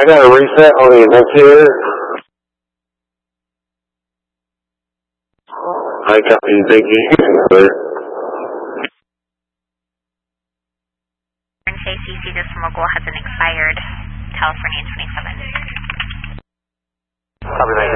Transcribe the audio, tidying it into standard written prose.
I got a reset on the annunciator. I copy, thank you. CC decimal goal has an expired California 27. Copy, thank you.